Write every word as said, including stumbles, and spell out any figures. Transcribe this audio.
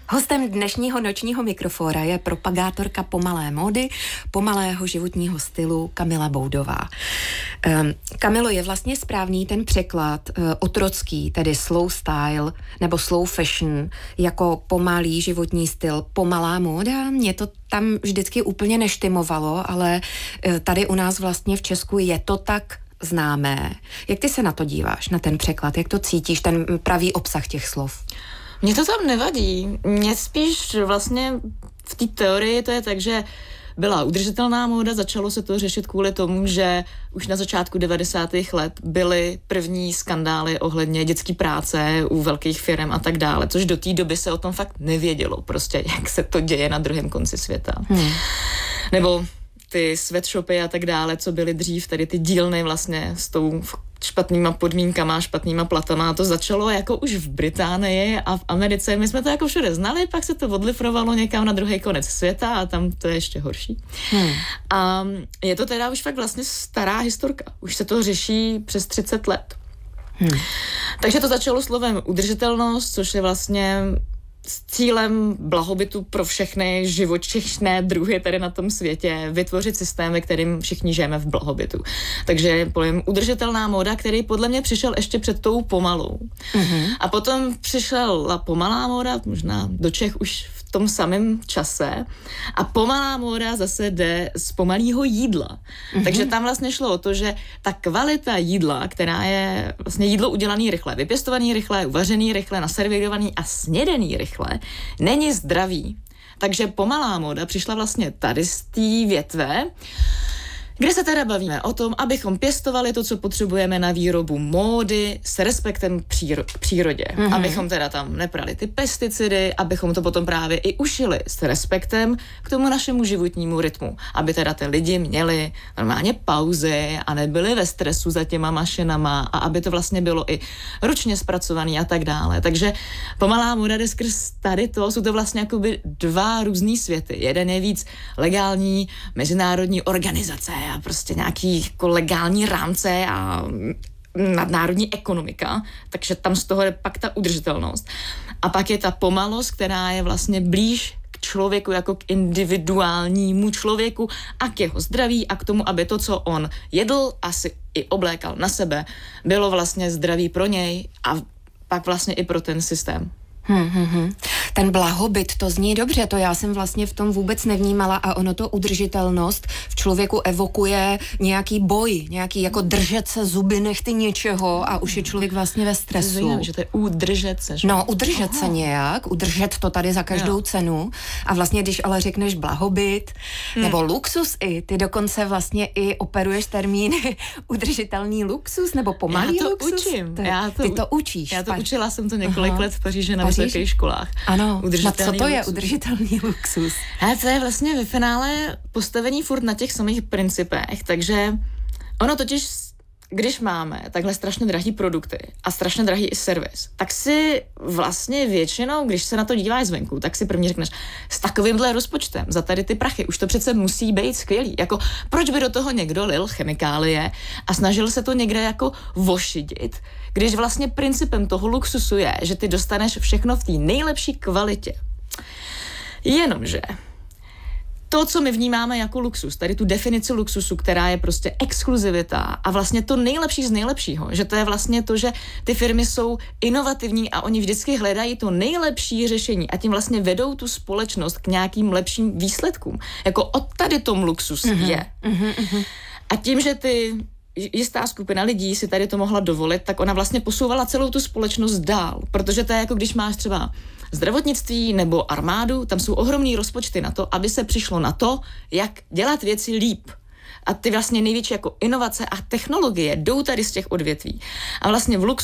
Hostem dnešního nočního mikrofóra je propagátorka pomalé módy, pomalého životního stylu Kamila Boudová. Um, Kamilo, je vlastně správný ten překlad uh, otrocký, tedy slow style nebo slow fashion, jako pomalý životní styl, pomalá móda? Mě to tam vždycky úplně neštimovalo, ale uh, tady u nás vlastně v Česku je to tak známé. Jak ty se na to díváš, na ten překlad? Jak to cítíš, ten pravý obsah těch slov? Mně to tam nevadí. Mně spíš vlastně v té teorii to je tak, že byla udržitelná móda, začalo se to řešit kvůli tomu, že už na začátku devadesátých let byly první skandály ohledně dětské práce u velkých firm a tak dále, což do té doby se o tom fakt nevědělo, prostě jak se to děje na druhém konci světa. Hmm. Nebo ty sweatshopy a tak dále, co byly dřív, tady ty dílny vlastně s tou špatnýma podmínkama, špatnýma platama. A to začalo jako už v Británii a v Americe. My jsme to jako všude znali, pak se to odlifrovalo někam na druhý konec světa a tam to je ještě horší. Hmm. A je to teda už fakt vlastně stará historka. Už se to řeší přes třicet let. Hmm. Takže to začalo slovem udržitelnost, což je vlastně s cílem blahobytu pro všechny živočišné druhy tady na tom světě, vytvořit systémy, kterým všichni žijeme v blahobytu. Takže pojem udržitelná móda, který podle mě přišel ještě před tou pomalou. Mm-hmm. A potom přišla pomalá móda, možná do Čech už v tom samém čase. A pomalá móda zase jde z pomalého jídla. Mm-hmm. Takže tam vlastně šlo o to, že ta kvalita jídla, která je vlastně jídlo udělaný rychle, vypěstovaný rychle, uvařený rychle, naservírovaný a snědený rychle, není zdravý. Takže pomalá móda přišla vlastně tady z té větve, kde se teda bavíme o tom, abychom pěstovali to, co potřebujeme na výrobu módy s respektem příro- k přírodě. Mm-hmm. Abychom teda tam neprali ty pesticidy, abychom to potom právě i ušili s respektem k tomu našemu životnímu rytmu. Aby teda ty lidi měli normálně pauzy a nebyli ve stresu za těma mašinama a aby to vlastně bylo i ručně zpracovaný a tak dále. Takže pomalá móda jde skrz tady to, jsou to vlastně jakoby dva různý světy. Jeden je víc legální mezinárodní organizace a prostě nějaký jako legální rámce a nadnárodní ekonomika, takže tam z toho je pak ta udržitelnost. A pak je ta pomalost, která je vlastně blíž k člověku jako k individuálnímu člověku a k jeho zdraví a k tomu, aby to, co on jedl a si i oblékal na sebe, bylo vlastně zdraví pro něj a pak vlastně i pro ten systém. Hmm, hmm, hmm. Ten blahobyt, to zní dobře, to já jsem vlastně v tom vůbec nevnímala a ono to udržitelnost v člověku evokuje nějaký boj, nějaký jako držet se zuby nechty něčeho a už je člověk vlastně ve stresu. Zajímavé, že to je udržet se. Že? No, udržet Aha. se nějak, udržet to tady za každou jo. cenu a vlastně když ale řekneš blahobyt hmm. nebo luxus i, ty dokonce vlastně i operuješ termíny udržitelný luxus nebo pomalý já to luxus. Učím. To, já to ty to učíš. Já to Pař... učila jsem to několik Aha. let v Paříži na vysokých školách. Ano, no co to je luxus. Udržitelný luxus? A to je vlastně ve finále postavení furt na těch samých principech, takže ono totiž, když máme takhle strašně drahý produkty a strašně drahý i servis, tak si vlastně většinou, když se na to díváš zvenku, tak si první řekneš, s takovýmhle rozpočtem za tady ty prachy, už to přece musí být skvělý. Jako, proč by do toho někdo lil chemikálie a snažil se to někde jako vošidit, když vlastně principem toho luxusu je, že ty dostaneš všechno v té nejlepší kvalitě. Jenomže to, co my vnímáme jako luxus, tady tu definici luxusu, která je prostě exkluzivita a vlastně to nejlepší z nejlepšího, že to je vlastně to, že ty firmy jsou inovativní a oni vždycky hledají to nejlepší řešení a tím vlastně vedou tu společnost k nějakým lepším výsledkům. Jako od tady tom luxus mm-hmm. je. Mm-hmm. A tím, že ty jistá skupina lidí si tady to mohla dovolit, tak ona vlastně posouvala celou tu společnost dál, protože to je jako když máš třeba zdravotnictví nebo armádu, tam jsou ohromný rozpočty na to, aby se přišlo na to, jak dělat věci líp. A ty vlastně největší jako inovace a technologie jdou tady z těch odvětví. A vlastně v luxusu